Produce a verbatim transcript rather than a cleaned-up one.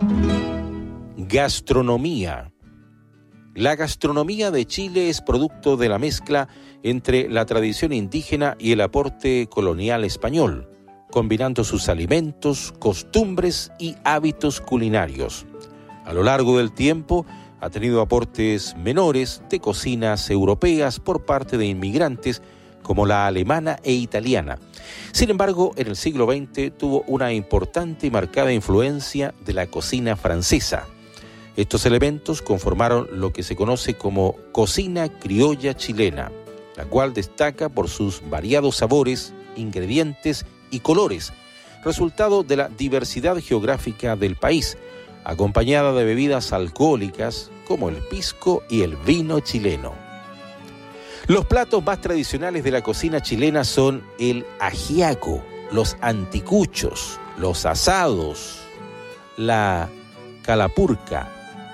Gastronomía. La gastronomía de Chile es producto de la mezcla entre la tradición indígena y el aporte colonial español, combinando sus alimentos, costumbres y hábitos culinarios. A lo largo del tiempo, ha tenido aportes menores de cocinas europeas por parte de inmigrantes como la alemana e italiana. Sin embargo, en el siglo veinte tuvo una importante y marcada influencia de la cocina francesa. Estos elementos conformaron lo que se conoce como cocina criolla chilena, la cual destaca por sus variados sabores, ingredientes y colores, resultado de la diversidad geográfica del país, acompañada de bebidas alcohólicas como el pisco y el vino chileno. Los platos más tradicionales de la cocina chilena son el ajiaco, los anticuchos, los asados, la calapurca,